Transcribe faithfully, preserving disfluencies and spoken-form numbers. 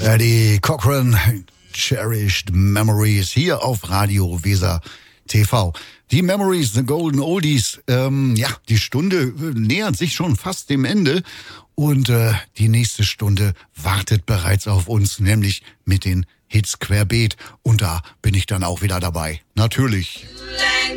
Eddie Cochran, Cherished Memories, hier auf Radio Weser T V. Die Memories, the Golden Oldies, ähm, ja, die Stunde nähert sich schon fast dem Ende und äh, die nächste Stunde wartet bereits auf uns, nämlich mit den Hits querbeet. Und da bin ich dann auch wieder dabei. Natürlich.